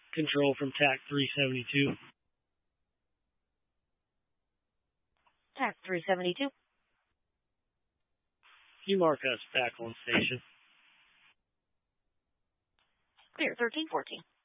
Control from TAC 372. TAC 372. You mark us back on station. Clear 1314.